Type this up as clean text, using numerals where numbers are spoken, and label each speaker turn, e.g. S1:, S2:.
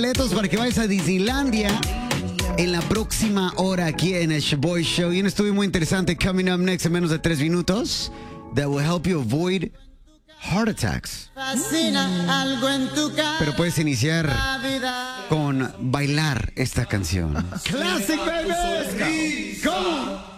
S1: boletos para que vayas a Disneylandia en la próxima hora aquí en el Shaboy Show. Y un estudio muy interesante coming up next en menos de 3 minutos that will help you avoid heart attacks. Pero puedes iniciar con bailar esta canción. Classic, baby. Come on.